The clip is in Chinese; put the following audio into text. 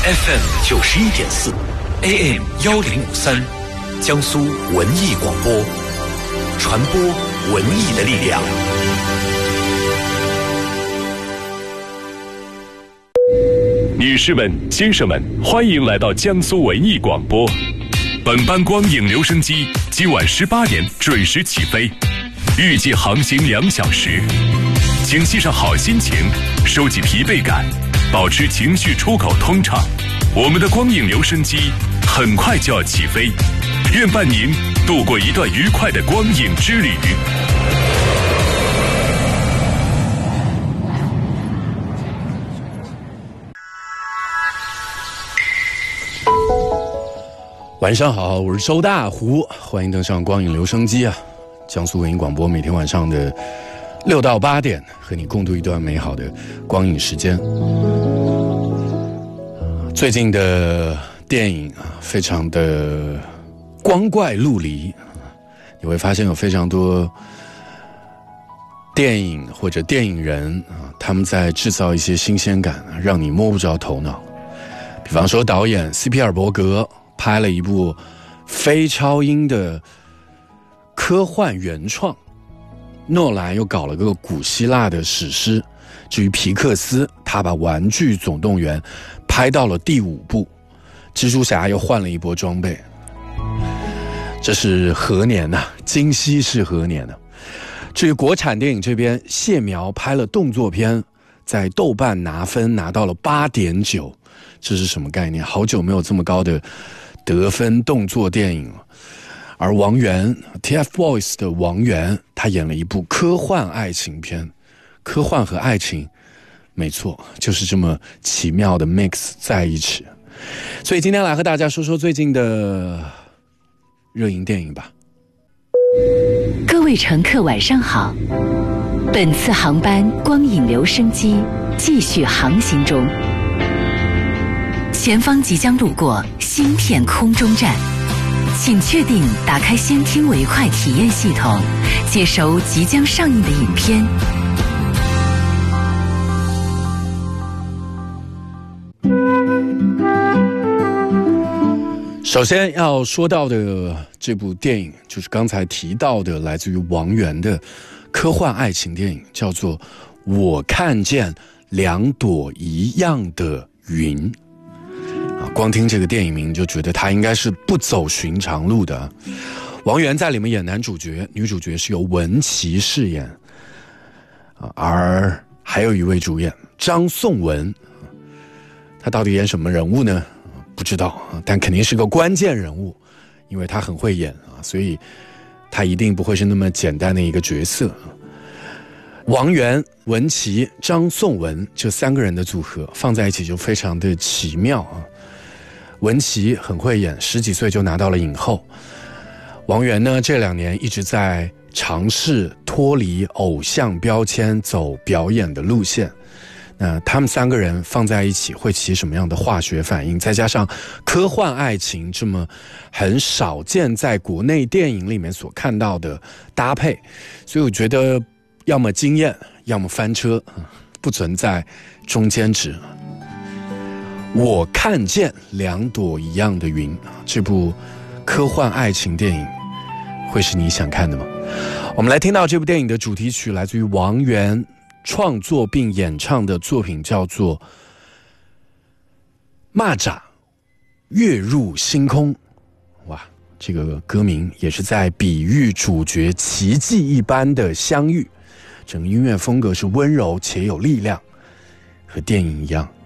FM 91.4 AM 1053，江苏文艺广播，传播文艺的力量。 女士们、先生们，欢迎来到江苏文艺广播。本班光影留声机今晚18点准时起飞，预计航行2小时。请系上好心情，收起疲惫感，保持情绪出口通畅。我们的光影留声机很快就要起飞，愿伴您度过一段愉快的光影之旅。 晚上好，我是周大胡，欢迎登上光影留声机啊！江苏文艺广播每天晚上的6到8点，和你共度一段美好的光影时间。最近的电影啊，非常的光怪陆离，你会发现有非常多电影或者电影人啊，他们在制造一些新鲜感，让你摸不着头脑。比方说导演斯皮尔伯格拍了一部非超英的科幻原创，诺兰又搞了个古希腊的史诗。至于皮克斯，他把《玩具总动员》拍到了第5部，蜘蛛侠又换了一波装备。这是何年呢？今夕是何年呢？至于国产电影这边，谢苗拍了动作片，在豆瓣拿分拿到了8.9，这是什么概念？好久没有这么高的得分动作电影了。而王源 TFBOYS 的王源，他演了一部科幻爱情片，科幻和爱情，没错，就是这么奇妙的 mix 在一起。所以今天来和大家说说最近的热映电影吧。 各位乘客晚上好，本次航班光影留声机继续航行中，前方即将路过芯片空中站，请确定打开先听为快体验系统，接收即将上映的影片。 首先要说到的这部电影，就是刚才提到的来自于王源的科幻爱情电影，叫做《我看见2朵一样的云》。光听这个电影名就觉得他应该是不走寻常路的。王源在里面演男主角，女主角是由文琪饰演，而还有一位主演张颂文，他到底演什么人物呢？不知道，但肯定是个关键人物，因为他很会演啊，所以他一定不会是那么简单的一个角色。王源、文琪、张颂文这3个人的组合放在一起就非常的奇妙啊。文琪很会演，10几岁就拿到了影后。王源呢，这2年一直在尝试脱离偶像标签，走表演的路线。那他们3个人放在一起会起什么样的化学反应？再加上科幻爱情这么很少见在国内电影里面所看到的搭配，所以我觉得要么惊艳，要么翻车，不存在中间值。我看见2朵一样的云，这部科幻爱情电影会是你想看的吗？我们来听到这部电影的主题曲，来自于王源创作并演唱的作品，叫做《蚂蚱跃入星空》。哇，这个歌名也是在比喻主角奇迹一般的相遇。整个音乐风格是温柔且有力量，和电影一样